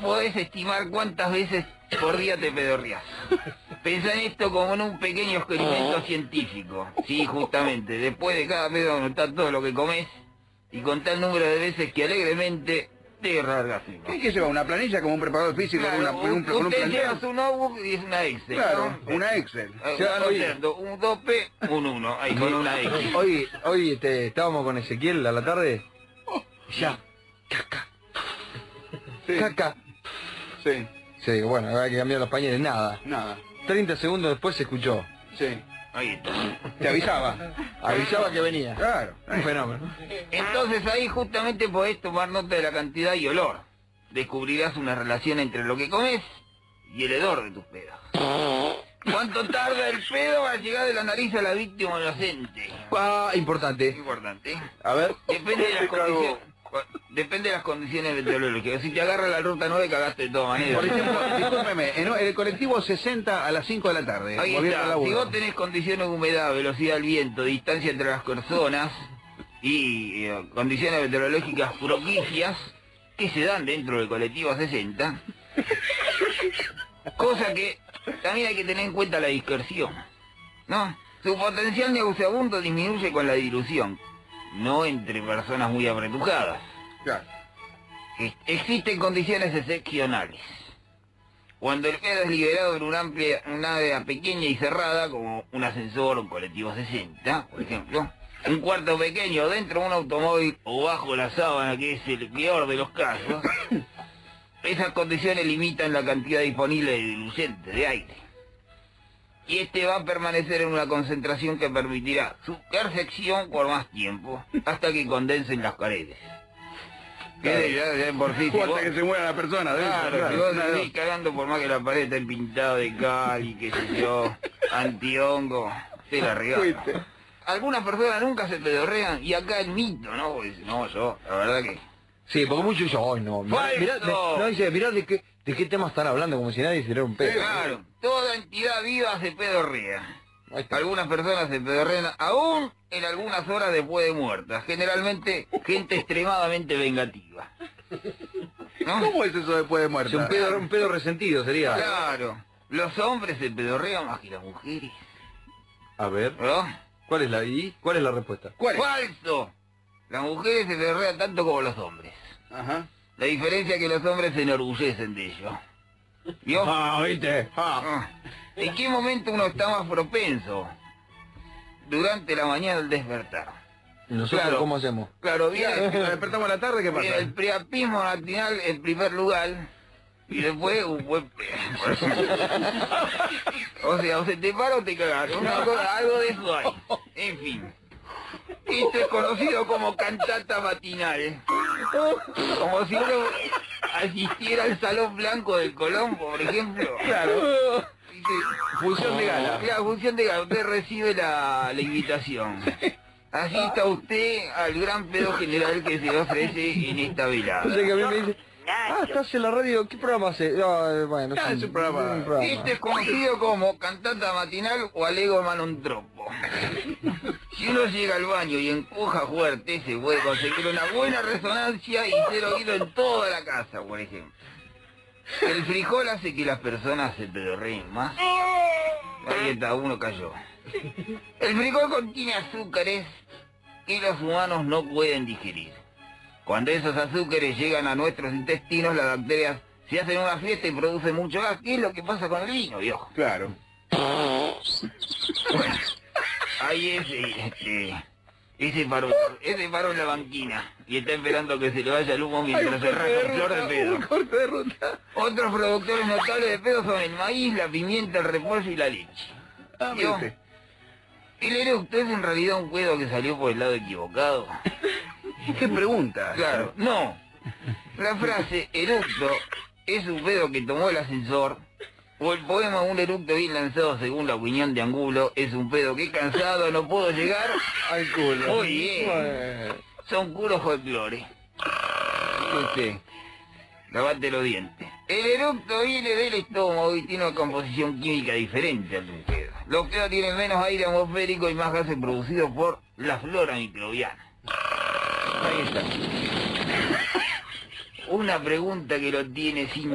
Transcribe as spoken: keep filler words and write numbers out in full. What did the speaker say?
podés estimar cuántas veces por día te pedorreás. Pensá en esto como en un pequeño experimento científico. Sí, justamente, después de cada pedo anotá todo lo que comés y contá el número de veces que alegremente te largaste. ¿Qué hay que llevar? ¿Una planilla como un preparador físico? Claro, una, un, un, un usted lleva su notebook y es una Excel. Claro, ¿no? una Excel. Eh, va anotando un dos P, un uno, ahí con una Excel. Hoy, hoy este, estábamos con Ezequiel a la tarde. Ya. Caca. Sí. Caca. Sí, Sí, bueno, había que cambiar los pañales, nada. nada. treinta segundos después se escuchó. Sí. Ahí está. Te avisaba. Avisaba que venía. Claro. Un fenómeno. Entonces ahí justamente podés tomar nota de la cantidad y olor. Descubrirás una relación entre lo que comes y el hedor de tus pedos. ¿Cuánto tarda el pedo a llegar de la nariz a la víctima inocente? Ah, importante. Importante. A ver. Depende de las Te cago. condiciones. Depende de las condiciones meteorológicas. Si te agarra la ruta nueve, cagaste de todas maneras. Por ejemplo, discúlpeme, en el colectivo sesenta a las cinco de la tarde. Ahí volviendo al está. laburo. Si vos tenés condiciones de humedad, velocidad del viento, distancia entre las personas y eh, condiciones meteorológicas propicias que se dan dentro del colectivo sesenta, cosa que también hay que tener en cuenta la dispersión, ¿no? Su potencial nauseabundo disminuye con la dilución, no entre personas muy apretujadas. Claro. Ex- Existen condiciones excepcionales. Cuando el pedo es liberado en una amplia, una área pequeña y cerrada, como un ascensor o un colectivo sesenta, por ejemplo, un cuarto pequeño dentro de un automóvil o bajo la sábana, que es el peor de los casos, esas condiciones limitan la cantidad disponible de diluyente, de aire. Y este va a permanecer en una concentración que permitirá su percepción por más tiempo, hasta que condensen las paredes. Que ya de por sí, si O hasta vos- que se muera la persona. dentro, Claro, claro. si vos Claro. seguís cagando por más que la pared esté pintada de cal y qué sé yo, antihongo, se la regala. Fuiste. Algunas personas nunca se pedorrean y acá el mito, ¿no? Pues, no, yo, la verdad que... Sí, porque muchos dicen, ay no, mirá, ¡Falso! mirá, de, no, dice, mirá de qué, de qué tema están hablando, como si nadie hiciera un pedo. Claro, toda entidad viva se pedorrea. Ahí está. Algunas personas se pedorrean aún en algunas horas después de muertas. Generalmente, gente extremadamente vengativa. ¿No? ¿Cómo es eso después de muerta? Es un pedo, un pedo resentido sería. Claro, los hombres se pedorrean más que las mujeres, A ver, ¿no? ¿cuál es la y cuál es la respuesta? ¿Cuál es? ¡Falso! Las mujeres se pedorrean tanto como los hombres. Ajá. La diferencia es que los hombres se enorgullecen de ello. ¿Vio? Ah, ¿viste? Ah. ¿En qué momento uno está más propenso? Durante la mañana al despertar. ¿Y nosotros Claro. cómo hacemos? Claro, Mira, viene, si nos despertamos a la tarde, ¿qué viene pasa? el priapismo matinal en primer lugar y después un buen pedo. O sea, o se te para o te cagas. Una cosa, algo de eso hay. En fin. Esto es conocido como cantata matinal. Como si uno asistiera al Salón Blanco del Colombo, por ejemplo. Claro. Dice, Función de gala. Claro, función de gala. Usted recibe la, la invitación. Asista usted al gran pedo general que se ofrece en esta velada. O sea que a mí me dice, ah, estás en la radio, ¿qué programa hace? No, eh, bueno, Ah, es un programa. Este es conocido como cantata matinal o alego manontropo. Si uno llega al baño y empuja fuerte, se puede conseguir una buena resonancia y ser oído en toda la casa, por ejemplo. El frijol hace que las personas se pedorreen más. Ahí está, uno cayó. El frijol contiene azúcares que los humanos no pueden digerir. Cuando esos azúcares llegan a nuestros intestinos, las bacterias se hacen una fiesta y producen mucho gas. ¿Qué es lo que pasa con el vino, viejo? Claro. Bueno, ahí es este, ese paró, ese paró en la banquina y está esperando que se le vaya el humo mientras se rasca un flor de pedo. Un corte de ruta. Otros productores notables de pedo son el maíz, la pimienta, el repollo y la leche. Ah, ¿Vio? viste. El eructo es en realidad un pedo que salió por el lado equivocado. ¿Qué pregunta? Claro, no. La frase eructo es un pedo que tomó el ascensor, o el poema un eructo bien lanzado según la opinión de Angulo es un pedo que cansado no puedo llegar al culo. Muy bien. Bueno. Son puros folclore. Usted, lavate los dientes. El eructo viene del estómago y tiene una composición química diferente al de un pedo. Los pedos tienen menos aire atmosférico y más gases producidos por la flora microbiana. Ahí está. Una pregunta que lo tiene sin